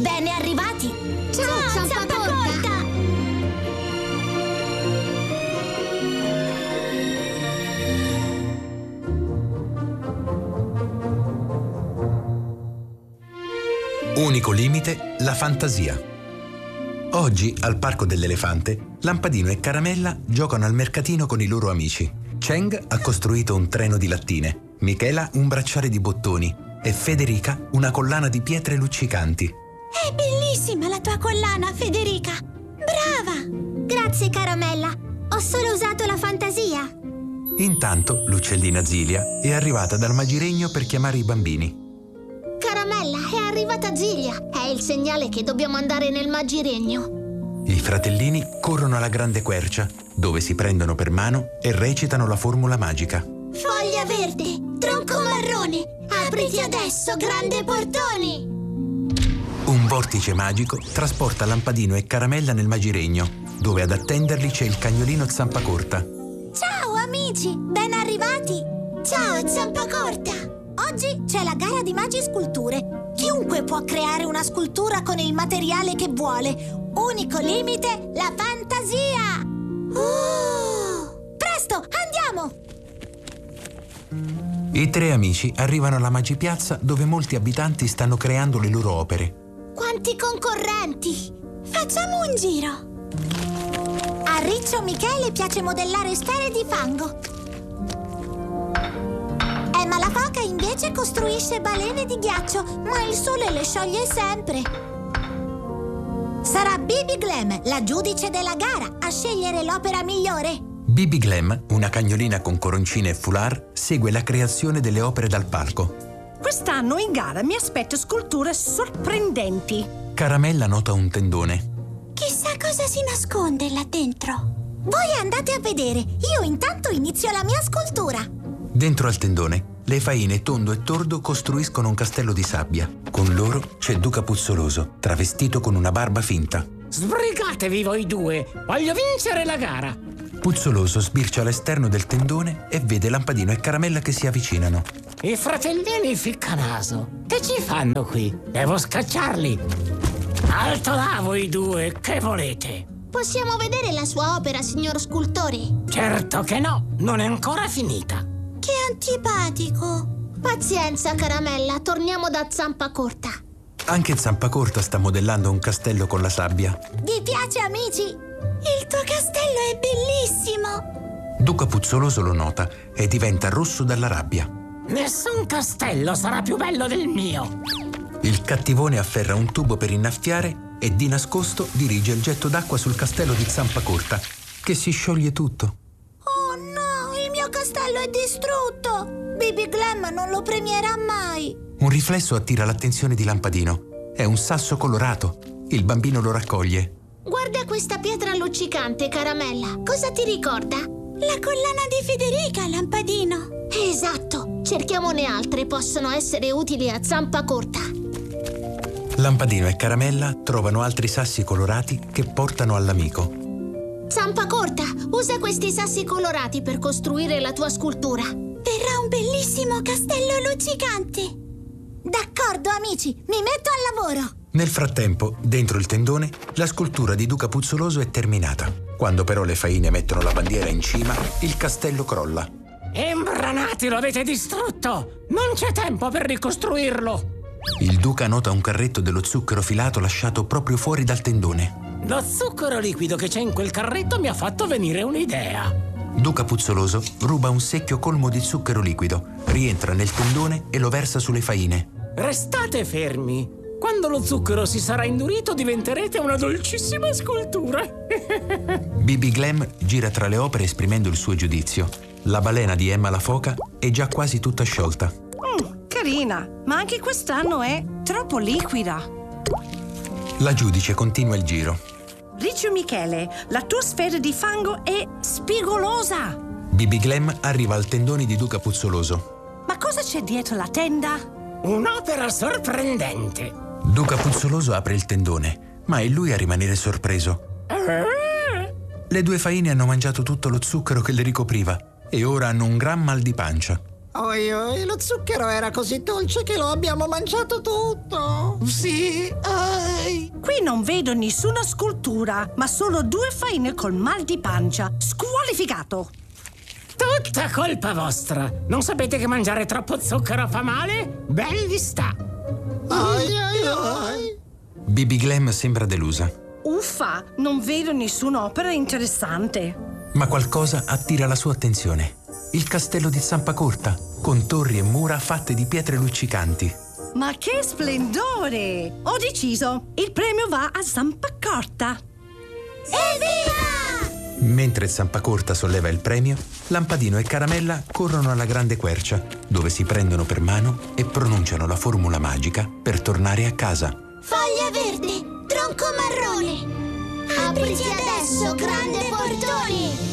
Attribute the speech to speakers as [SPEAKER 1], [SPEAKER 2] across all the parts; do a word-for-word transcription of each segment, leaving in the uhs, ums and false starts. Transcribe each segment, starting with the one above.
[SPEAKER 1] Ben arrivati!
[SPEAKER 2] Ciao,
[SPEAKER 1] Ciao
[SPEAKER 2] Zampacorta!
[SPEAKER 3] Unico limite, la fantasia. Oggi, al Parco dell'Elefante, Lampadino e Caramella giocano al mercatino con i loro amici. Cheng ha costruito un treno di lattine, Michela un bracciale di bottoni e Federica una collana di pietre luccicanti.
[SPEAKER 1] È bellissima la tua collana, Federica! Brava!
[SPEAKER 2] Grazie, Caramella. Ho solo usato la fantasia.
[SPEAKER 3] Intanto, l'uccellina Zilia è arrivata dal magiregno per chiamare i bambini.
[SPEAKER 2] Caramella, è arrivata Zilia. È il segnale che dobbiamo andare nel magiregno.
[SPEAKER 3] I fratellini corrono alla grande quercia, dove si prendono per mano e recitano la formula magica.
[SPEAKER 2] Foglia verde, tronco marrone, apriti adesso, grande portone!
[SPEAKER 3] Un vortice magico trasporta Lampadino e Caramella nel magiregno, dove ad attenderli c'è il cagnolino Zampacorta.
[SPEAKER 1] Ciao amici, ben arrivati!
[SPEAKER 2] Ciao, Zampacorta!
[SPEAKER 1] Oggi c'è la gara di magi sculture. Chiunque può creare una scultura con il materiale che vuole. Unico limite, la fantasia!
[SPEAKER 2] Oh!
[SPEAKER 1] Presto, andiamo!
[SPEAKER 3] I tre amici arrivano alla Magipiazza, dove molti abitanti stanno creando le loro opere.
[SPEAKER 2] Quanti concorrenti!
[SPEAKER 1] Facciamo un giro! A Riccio Michele piace modellare sfere di fango. Emma la foca invece costruisce balene di ghiaccio, ma il sole le scioglie sempre. Sarà Bibi Glam, la giudice della gara, a scegliere l'opera migliore.
[SPEAKER 3] Bibi Glam, una cagnolina con coroncine e foulard, segue la creazione delle opere dal palco.
[SPEAKER 4] Quest'anno in gara mi aspetto sculture sorprendenti.
[SPEAKER 3] Caramella nota un tendone.
[SPEAKER 1] Chissà cosa si nasconde là dentro. Voi andate a vedere, io intanto inizio la mia scultura.
[SPEAKER 3] Dentro al tendone, le faine Tondo e Tordo costruiscono un castello di sabbia. Con loro c'è Duca Puzzoloso, travestito con una barba finta.
[SPEAKER 5] Sbrigatevi voi due, voglio vincere la gara.
[SPEAKER 3] Puzzoloso sbircia all'esterno del tendone e vede Lampadino e Caramella che si avvicinano.
[SPEAKER 5] I fratellini ficcanaso, che ci fanno qui? Devo scacciarli. Alto là voi due, che volete?
[SPEAKER 2] Possiamo vedere la sua opera, signor scultore?
[SPEAKER 5] Certo che no, non è ancora finita.
[SPEAKER 1] Che antipatico!
[SPEAKER 2] Pazienza, Caramella, torniamo da Zampacorta.
[SPEAKER 3] Anche Zampacorta sta modellando un castello con la sabbia.
[SPEAKER 1] Vi piace, amici? Il tuo castello è bellissimo!
[SPEAKER 3] Duca Puzzoloso lo nota e diventa rosso dalla rabbia.
[SPEAKER 5] Nessun castello sarà più bello del mio.
[SPEAKER 3] Il cattivone afferra un tubo per innaffiare e di nascosto dirige il getto d'acqua sul castello di Zampacorta, che si scioglie tutto.
[SPEAKER 1] Oh no, il mio castello è distrutto! Bibi Glam non lo premierà mai!
[SPEAKER 3] Un riflesso attira l'attenzione di Lampadino. È un sasso colorato. Il bambino lo raccoglie.
[SPEAKER 2] Guarda questa pietra luccicante, Caramella. Cosa ti ricorda?
[SPEAKER 1] La collana di Federica, Lampadino.
[SPEAKER 2] Esatto. Cerchiamone altre, possono essere utili a Zampacorta.
[SPEAKER 3] Lampadino e Caramella trovano altri sassi colorati che portano all'amico.
[SPEAKER 2] Zampacorta, usa questi sassi colorati per costruire la tua scultura.
[SPEAKER 1] Verrà un bellissimo castello luccicante. D'accordo, amici, mi metto al lavoro.
[SPEAKER 3] Nel frattempo, dentro il tendone, la scultura di Duca Puzzoloso è terminata. Quando però le faine mettono la bandiera in cima, il castello crolla.
[SPEAKER 5] Imbranati, lo avete distrutto! Non c'è tempo per ricostruirlo!
[SPEAKER 3] Il duca nota un carretto dello zucchero filato lasciato proprio fuori dal tendone.
[SPEAKER 5] Lo zucchero liquido che c'è in quel carretto mi ha fatto venire un'idea.
[SPEAKER 3] Duca Puzzoloso ruba un secchio colmo di zucchero liquido, rientra nel tendone e lo versa sulle faine.
[SPEAKER 5] Restate fermi! Quando lo zucchero si sarà indurito diventerete una dolcissima scultura.
[SPEAKER 3] Bibi Glam gira tra le opere esprimendo il suo giudizio. La balena di Emma la foca è già quasi tutta sciolta.
[SPEAKER 4] Mm, carina, ma anche quest'anno è troppo liquida.
[SPEAKER 3] La giudice continua il giro.
[SPEAKER 4] Riccio Michele, la tua sfera di fango è spigolosa.
[SPEAKER 3] Bibi Glam arriva al tendone di Duca Puzzoloso.
[SPEAKER 4] Ma cosa c'è dietro la tenda?
[SPEAKER 5] Un'opera sorprendente.
[SPEAKER 3] Duca Puzzoloso apre il tendone, ma è lui a rimanere sorpreso. Le due faine hanno mangiato tutto lo zucchero che le ricopriva e ora hanno un gran mal di pancia.
[SPEAKER 6] Oi, oi, lo zucchero era così dolce che lo abbiamo mangiato tutto.
[SPEAKER 5] Sì, ai.
[SPEAKER 4] Qui non vedo nessuna scultura, ma solo due faine col mal di pancia. Squalificato!
[SPEAKER 5] Tutta colpa vostra. Non sapete che mangiare troppo zucchero fa male? Ben vi sta.
[SPEAKER 6] Ai, ai, ai.
[SPEAKER 3] Bibi Glam sembra delusa,
[SPEAKER 4] Uffa, non vedo nessun'opera interessante.
[SPEAKER 3] ma qualcosa attira la sua attenzione. Il castello di Zampacorta, con torri e mura fatte di pietre luccicanti.
[SPEAKER 4] Ma che splendore! Ho deciso, il premio va a Zampacorta.
[SPEAKER 1] Evviva!
[SPEAKER 3] Mentre Zampacorta solleva il premio, Lampadino e Caramella corrono alla grande quercia, dove si prendono per mano e pronunciano la formula magica per tornare a casa.
[SPEAKER 1] Foglia verde, tronco marrone. Apriti adesso, grande portone.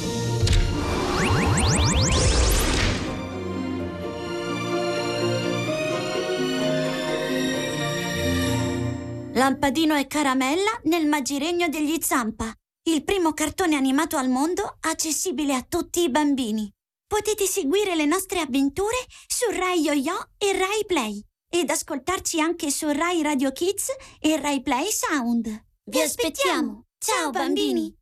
[SPEAKER 1] Lampadino e Caramella nel Magiregno degli Zampa, il primo cartone animato al mondo accessibile a tutti i bambini. Potete seguire le nostre avventure su Rai Yo-Yo e Rai Play ed ascoltarci anche su Rai Radio Kids e Rai Play Sound. Vi aspettiamo! Ciao bambini!